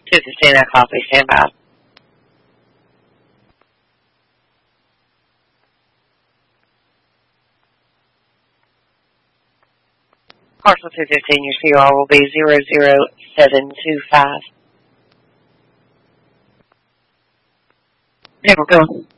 215, I copy. Stand by. Parcel 215, your CR will be 00725. Okay, we're going.